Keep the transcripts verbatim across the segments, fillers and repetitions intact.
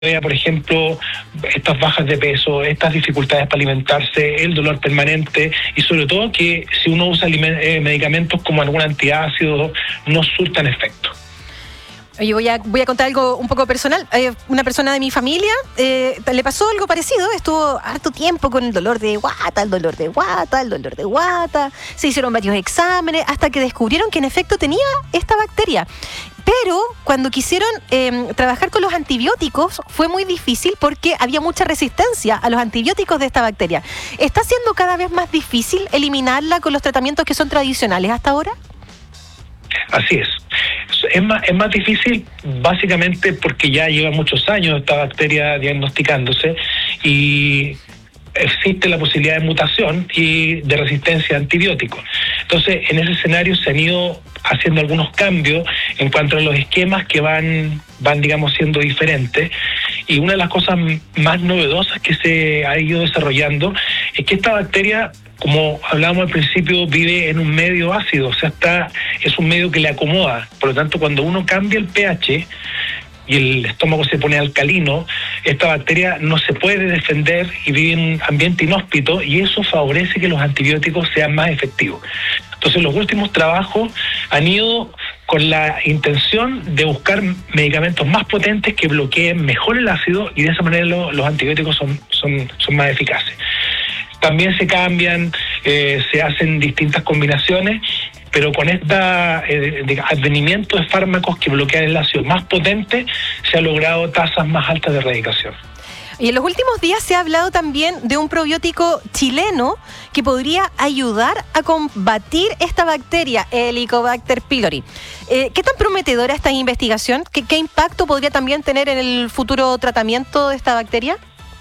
vea, por ejemplo, estas bajas de peso, estas dificultades para alimentarse, el dolor permanente y sobre todo que si uno usa eh, medicamentos como algún antiácido no surtan efecto. Oye, voy a, voy a contar algo un poco personal. Eh, una persona de mi familia eh, le pasó algo parecido. Estuvo harto tiempo con el dolor de guata, el dolor de guata, el dolor de guata. Se hicieron varios exámenes hasta que descubrieron que en efecto tenía esta bacteria. Pero cuando quisieron eh, trabajar con los antibióticos fue muy difícil porque había mucha resistencia a los antibióticos de esta bacteria. ¿Está siendo cada vez más difícil eliminarla con los tratamientos que son tradicionales hasta ahora? Así es. Es más, es más difícil básicamente porque ya lleva muchos años esta bacteria diagnosticándose y existe la posibilidad de mutación y de resistencia a antibióticos. Entonces, en ese escenario se han ido haciendo algunos cambios en cuanto a los esquemas que van, van digamos, siendo diferentes. Y una de las cosas más novedosas que se ha ido desarrollando es que esta bacteria, como hablábamos al principio, vive en un medio ácido, o sea, está, es un medio que le acomoda. Por lo tanto, cuando uno cambia el pH y el estómago se pone alcalino, esta bacteria no se puede defender y vive en un ambiente inhóspito y eso favorece que los antibióticos sean más efectivos. Entonces, los últimos trabajos han ido con la intención de buscar medicamentos más potentes que bloqueen mejor el ácido y de esa manera lo, los antibióticos son, son, son más eficaces. También se cambian, eh, se hacen distintas combinaciones, pero con este eh, advenimiento de fármacos que bloquean el ácido más potente, se ha logrado tasas más altas de erradicación. Y en los últimos días se ha hablado también de un probiótico chileno que podría ayudar a combatir esta bacteria, Helicobacter pylori. Eh, ¿Qué tan prometedora esta investigación? ¿Qué, ¿Qué impacto podría también tener en el futuro tratamiento de esta bacteria?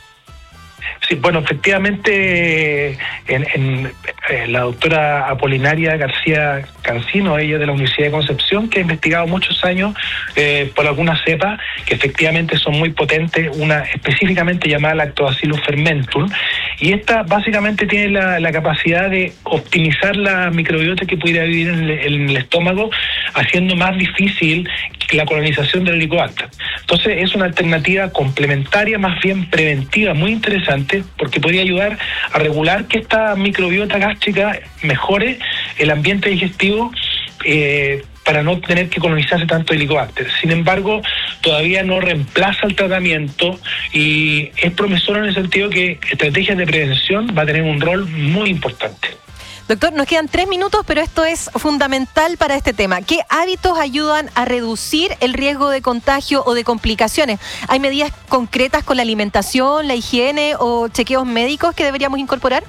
Sí, bueno, efectivamente, en, en, en la doctora Apolinaria García Cancino, ella de la Universidad de Concepción, que ha investigado muchos años eh, por algunas cepas que efectivamente son muy potentes, una específicamente llamada Lactobacillus fermentum, y esta básicamente tiene la, la capacidad de optimizar la microbiota que pudiera vivir en el, en el estómago, haciendo más difícil la colonización del Helicobacter. Entonces es una alternativa complementaria, más bien preventiva, muy interesante, porque podría ayudar a regular que esta microbiota gástrica mejore el ambiente digestivo eh, para no tener que colonizarse tanto Helicobacter. Sin embargo, todavía no reemplaza el tratamiento y es promisor en el sentido que estrategias de prevención va a tener un rol muy importante. Doctor, nos quedan tres minutos, pero esto es fundamental para este tema. ¿Qué hábitos ayudan a reducir el riesgo de contagio o de complicaciones? ¿Hay medidas concretas con la alimentación, la higiene o chequeos médicos que deberíamos incorporar?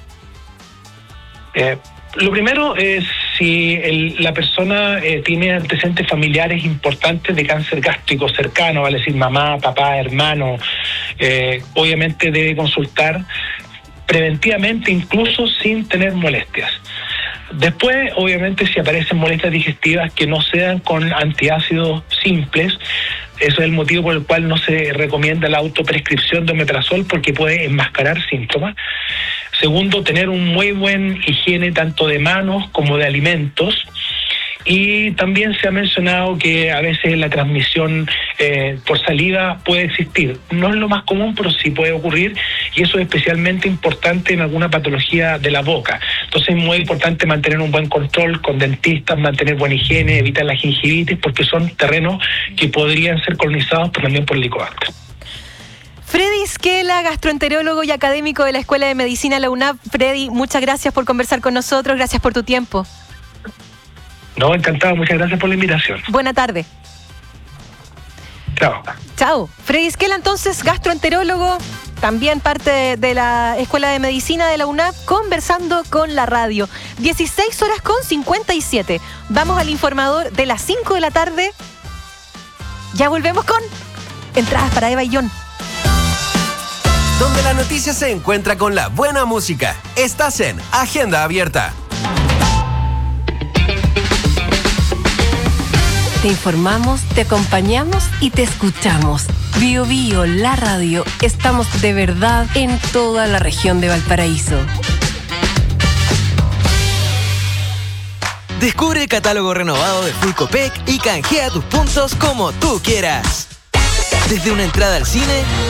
Eh, lo primero es si el, la persona eh, tiene antecedentes familiares importantes de cáncer gástrico cercano, vale decir mamá, papá, hermano, eh, obviamente debe consultar preventivamente, incluso sin tener molestias. Después, obviamente, si aparecen molestias digestivas que no sean con antiácidos simples, eso es el motivo por el cual no se recomienda la autoprescripción de omeprazol porque puede enmascarar síntomas. Segundo, tener un muy buen higiene tanto de manos como de alimentos. Y también se ha mencionado que a veces la transmisión eh, por saliva puede existir. No es lo más común, pero sí puede ocurrir y eso es especialmente importante en alguna patología de la boca. Entonces es muy importante mantener un buen control con dentistas, mantener buena higiene, evitar la gingivitis porque son terrenos que podrían ser colonizados pero también por el Helicobacter. Freddy Esquela, gastroenterólogo y académico de la Escuela de Medicina de la UNAP. Freddy, muchas gracias por conversar con nosotros, gracias por tu tiempo. No, encantado. Muchas gracias por la invitación. Buena tarde. Chao. Chao. Freddy Esquela, entonces, gastroenterólogo, también parte de la Escuela de Medicina de la UNAP, conversando con la radio. dieciséis horas con cincuenta y siete. Vamos al informador de las cinco de la tarde. Ya volvemos con entradas para Eva y John. Donde la noticia se encuentra con la buena música. Estás en Agenda Abierta. Te informamos, te acompañamos y te escuchamos. Bio Bio, la radio. Estamos de verdad en toda la región de Valparaíso. Descubre el catálogo renovado de Full Copec y canjea tus puntos como tú quieras. Desde una entrada al cine